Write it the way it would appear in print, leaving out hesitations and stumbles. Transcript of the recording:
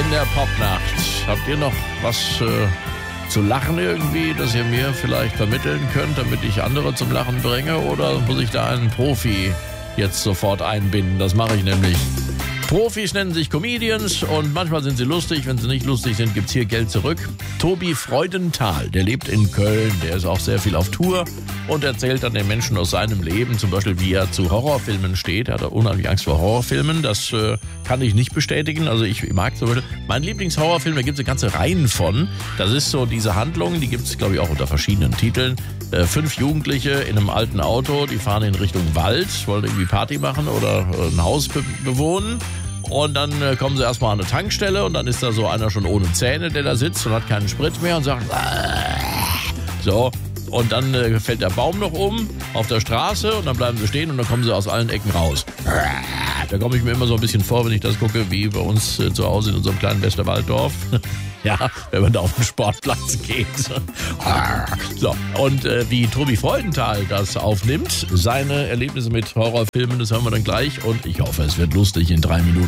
in der Popnacht. Habt ihr noch was zu lachen irgendwie, das ihr mir vielleicht vermitteln könnt, damit ich andere zum Lachen bringe? Oder muss ich da einen Profi jetzt sofort einbinden? Das mache ich nämlich. Profis nennen sich Comedians und manchmal sind sie lustig. Wenn sie nicht lustig sind, gibt's hier Geld zurück. Tobi Freudenthal, der lebt in Köln, der ist auch sehr viel auf Tour und erzählt dann den Menschen aus seinem Leben, zum Beispiel wie er zu Horrorfilmen steht. Er hat unheimlich Angst vor Horrorfilmen, das kann ich nicht bestätigen. Also ich mag zum Beispiel, mein Lieblingshorrorfilm, da gibt es eine ganze Reihe von. Das ist so diese Handlung, die gibt es glaube ich auch unter verschiedenen Titeln. 5 Jugendliche in einem alten Auto, die fahren in Richtung Wald, wollen irgendwie Party machen oder ein Haus bewohnen. Und dann kommen sie erstmal an eine Tankstelle und dann ist da so einer schon ohne Zähne, der da sitzt und hat keinen Sprit mehr und sagt so. Und dann fällt der Baum noch um auf der Straße und dann bleiben sie stehen und dann kommen sie aus allen Ecken raus. Da komme ich mir immer so ein bisschen vor, wenn ich das gucke, wie bei uns zu Hause in unserem kleinen Westerwalddorf. Ja, wenn man da auf den Sportplatz geht. So, und wie Tobi Freudenthal das aufnimmt, seine Erlebnisse mit Horrorfilmen, das hören wir dann gleich. Und ich hoffe, es wird lustig in 3 Minuten.